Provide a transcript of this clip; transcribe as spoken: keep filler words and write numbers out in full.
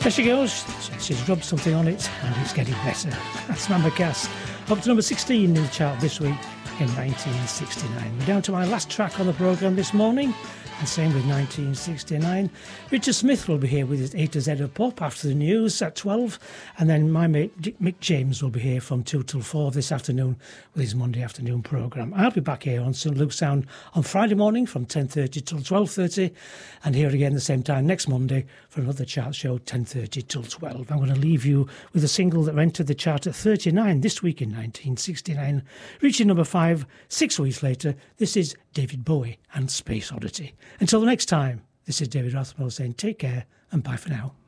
There she goes. She's rubbed something on it and it's getting better. That's Mama Cass. Up to number sixteen in the chart this week in nineteen sixty-nine. We're down to my last track on the programme this morning. And same with nineteen sixty-nine. Richard Smith will be here with his A to Z of Pop after the news at twelve. And then my mate Mick James will be here from two till four this afternoon with his Monday afternoon programme. I'll be back here on Saint Luke's Sound on Friday morning from ten thirty till twelve thirty. And here again the same time next Monday for another chart show, ten thirty till twelve. I'm going to leave you with a single that entered the chart at thirty-nine this week in nineteen sixty-nine. Reaching number five six weeks later, this is David Bowie and Space Oddity. Until the next time, this is David Rathmore saying take care and bye for now.